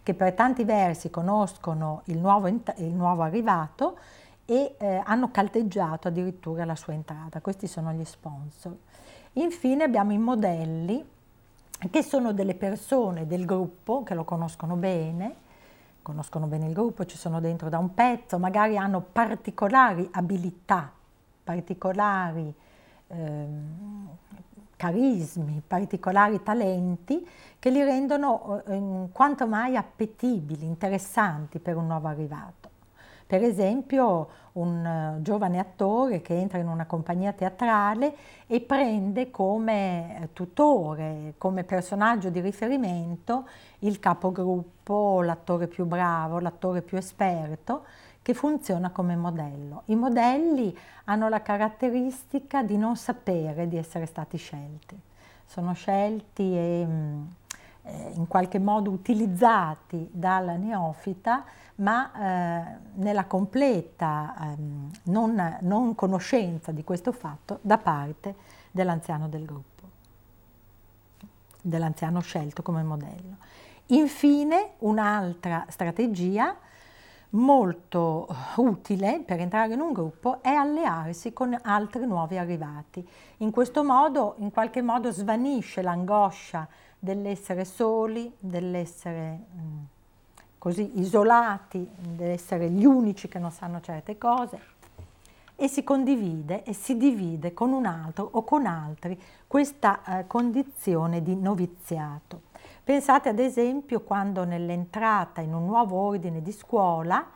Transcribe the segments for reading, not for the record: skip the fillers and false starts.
che per tanti versi conoscono il nuovo arrivato e hanno caldeggiato addirittura la sua entrata. Questi sono gli sponsor. Infine abbiamo i modelli, che sono delle persone del gruppo che lo conoscono bene il gruppo, ci sono dentro da un pezzo, magari hanno particolari abilità, particolari carismi, particolari talenti che li rendono quanto mai appetibili, interessanti per un nuovo arrivato. Per esempio un giovane attore che entra in una compagnia teatrale e prende come tutore, come personaggio di riferimento il capogruppo, l'attore più bravo, l'attore più esperto, che funziona come modello. I modelli hanno la caratteristica di non sapere di essere stati scelti. Sono scelti e in qualche modo utilizzati dal neofita, ma nella completa non conoscenza di questo fatto da parte dell'anziano del gruppo, dell'anziano scelto come modello. Infine, un'altra strategia molto utile per entrare in un gruppo è allearsi con altri nuovi arrivati. In questo modo, in qualche modo, svanisce l'angoscia dell'essere soli, dell'essere così isolati, dell'essere gli unici che non sanno certe cose, e si condivide e si divide con un altro o con altri questa condizione di noviziato. Pensate ad esempio quando nell'entrata in un nuovo ordine di scuola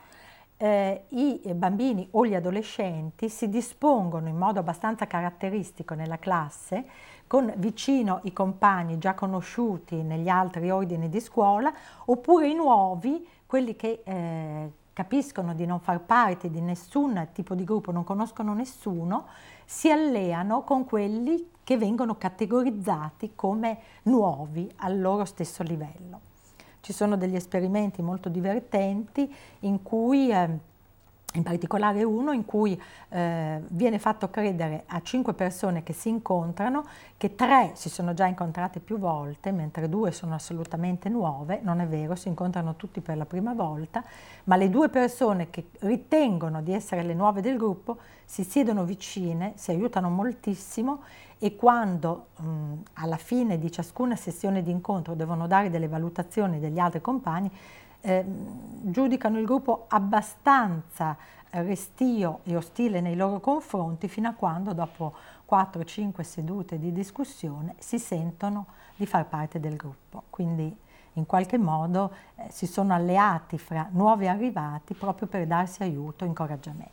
i bambini o gli adolescenti si dispongono in modo abbastanza caratteristico nella classe, con vicino i compagni già conosciuti negli altri ordini di scuola, oppure i nuovi, quelli che capiscono di non far parte di nessun tipo di gruppo, non conoscono nessuno, si alleano con quelli che vengono categorizzati come nuovi al loro stesso livello. Ci sono degli esperimenti molto divertenti in cui, in particolare uno in cui viene fatto credere a 5 persone che si incontrano che 3 si sono già incontrate più volte, mentre 2 sono assolutamente nuove. Non è vero, si incontrano tutti per la prima volta, ma le 2 persone che ritengono di essere le nuove del gruppo si siedono vicine, si aiutano moltissimo e quando alla fine di ciascuna sessione di incontro devono dare delle valutazioni degli altri compagni, giudicano il gruppo abbastanza restio e ostile nei loro confronti fino a quando dopo 4-5 sedute di discussione si sentono di far parte del gruppo. Quindi in qualche modo si sono alleati fra nuovi arrivati proprio per darsi aiuto e incoraggiamento.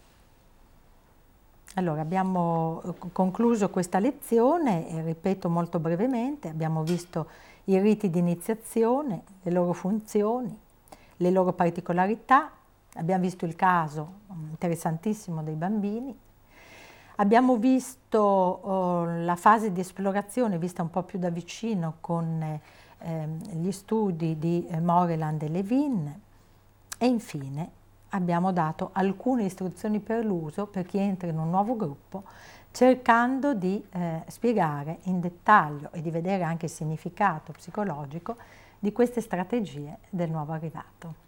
Allora, abbiamo concluso questa lezione e ripeto molto brevemente, abbiamo visto i riti di iniziazione, le loro funzioni, le loro particolarità, abbiamo visto il caso interessantissimo dei bambini, abbiamo visto la fase di esplorazione vista un po' più da vicino con gli studi di Moreland e Levin e infine abbiamo dato alcune istruzioni per l'uso per chi entra in un nuovo gruppo, cercando di spiegare in dettaglio e di vedere anche il significato psicologico di queste strategie del nuovo arrivato.